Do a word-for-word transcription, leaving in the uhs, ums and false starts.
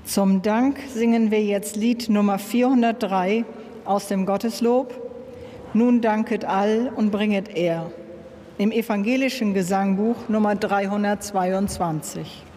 Zum Dank singen wir jetzt Lied Nummer vierhundertdrei aus dem Gotteslob. Nun danket all und bringet er. Im evangelischen Gesangbuch Nummer dreihundertzweiundzwanzig.